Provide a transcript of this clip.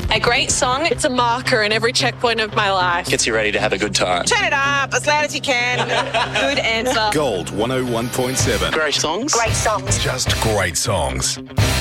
A great song. It's a marker in every checkpoint of my life. Gets you ready to have a good time. Turn it up as loud as you can. Good answer. Gold 101.7. Great songs. Great songs. Just great songs.